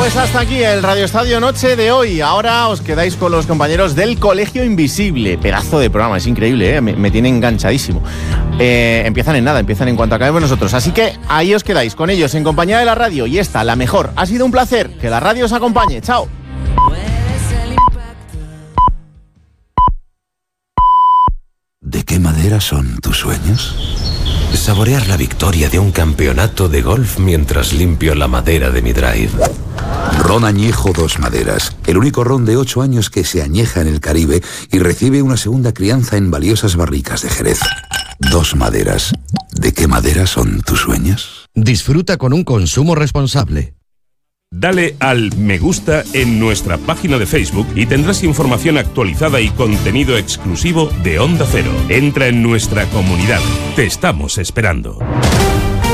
Pues hasta aquí el Radio Estadio Noche de hoy. Ahora os quedáis con los compañeros del Colegio Invisible. Pedazo de programa, es increíble, ¿eh? Me tiene enganchadísimo. Empiezan en nada, empiezan en cuanto acabemos nosotros. Así que ahí os quedáis con ellos en compañía de la radio. Y esta, la mejor. Ha sido un placer. Que la radio os acompañe. Chao. ¿De qué madera son tus sueños? Saborear la victoria de un campeonato de golf mientras limpio la madera de mi drive. Ron Añejo Dos Maderas, el único ron de 8 años que se añeja en el Caribe y recibe una segunda crianza en valiosas barricas de Jerez. Dos Maderas. ¿De qué madera son tus sueños? Disfruta con un consumo responsable. Dale al me gusta en nuestra página de Facebook y tendrás información actualizada y contenido exclusivo de Onda Cero. Entra en nuestra comunidad. Te estamos esperando.